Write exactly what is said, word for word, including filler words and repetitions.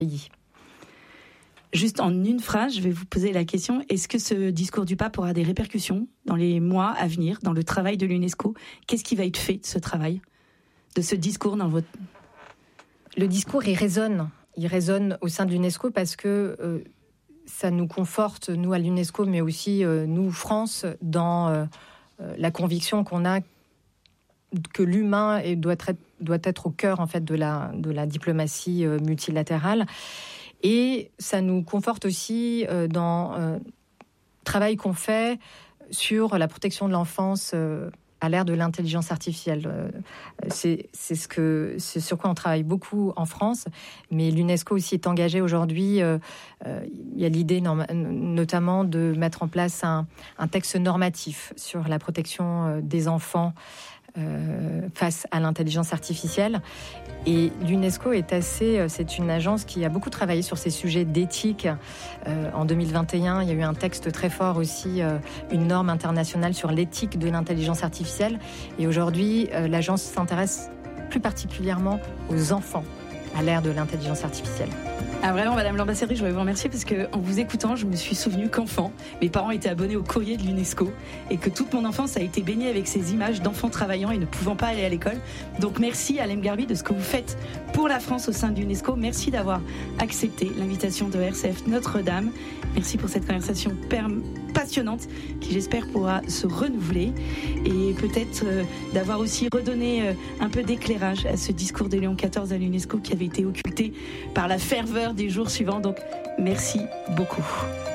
Juste en une phrase, je vais vous poser la question, est-ce que ce discours du pape aura des répercussions dans les mois à venir, dans le travail de l'UNESCO ? Qu'est-ce qui va être fait de ce travail, de ce discours dans votre... Le discours, il résonne. Il résonne au sein de l'UNESCO parce que euh, ça nous conforte, nous à l'UNESCO, mais aussi euh, nous, France, dans euh, la conviction qu'on a que l'humain est, doit, être, doit être au cœur en fait, de, la, de la diplomatie euh, multilatérale. Et ça nous conforte aussi euh, dans le euh, travail qu'on fait sur la protection de l'enfance euh, à l'ère de l'intelligence artificielle. Euh, c'est, c'est, ce que, c'est sur quoi on travaille beaucoup en France, mais l'UNESCO aussi est engagée aujourd'hui. Euh, euh, il y a l'idée norma- notamment de mettre en place un, un texte normatif sur la protection euh, des enfants Euh, face à l'intelligence artificielle. Et l'UNESCO est assez, c'est une agence qui a beaucoup travaillé sur ces sujets d'éthique. Euh, en deux mille vingt et un, il y a eu un texte très fort aussi, euh, une norme internationale sur l'éthique de l'intelligence artificielle. Et aujourd'hui, euh, l'agence s'intéresse plus particulièrement aux enfants à l'ère de l'intelligence artificielle. Ah vraiment, Madame l'ambassadrice, je voudrais vous remercier parce qu'en vous écoutant, je me suis souvenu qu'enfant, mes parents étaient abonnés au courrier de l'UNESCO et que toute mon enfance a été baignée avec ces images d'enfants travaillant et ne pouvant pas aller à l'école. Donc merci à l'E M Garbi de ce que vous faites pour la France au sein de l'UNESCO. Merci d'avoir accepté l'invitation de R C F Notre-Dame. Merci pour cette conversation perm- passionnante qui, j'espère, pourra se renouveler et peut-être euh, d'avoir aussi redonné euh, un peu d'éclairage à ce discours de Léon quatorze à l'UNESCO qui avait été occulté par la ferveur des jours suivants. Donc, merci beaucoup.